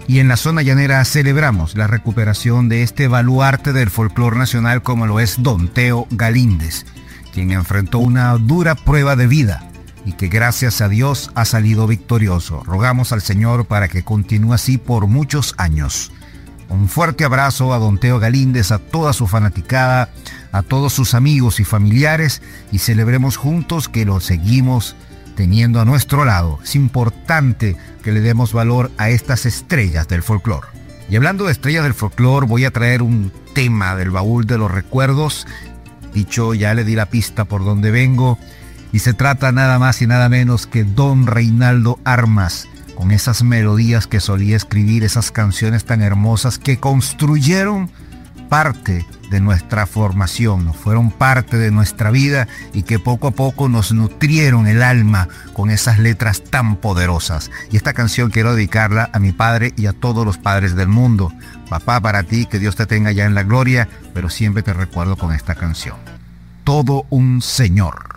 Y en la zona llanera celebramos la recuperación de este baluarte del folclore nacional como lo es Don Teo Galíndez, quien enfrentó una dura prueba de vida y que gracias a Dios ha salido victorioso. Rogamos al Señor para que continúe así por muchos años. Un fuerte abrazo a Don Teo Galíndez, a toda su fanaticada, a todos sus amigos y familiares, y celebremos juntos que lo seguimos teniendo a nuestro lado. Es importante que le demos valor a estas estrellas del folclore. Y hablando de estrellas del folclore, voy a traer un tema del baúl de los recuerdos. Dicho, ya le di la pista por donde vengo, y se trata nada más y nada menos que Don Reinaldo Armas, con esas melodías que solía escribir, esas canciones tan hermosas que construyeron parte de nuestra formación, fueron parte de nuestra vida y que poco a poco nos nutrieron el alma con esas letras tan poderosas. Y esta canción quiero dedicarla a mi padre y a todos los padres del mundo. Papá, para ti, que Dios te tenga ya en la gloria, pero siempre te recuerdo con esta canción. Todo un señor.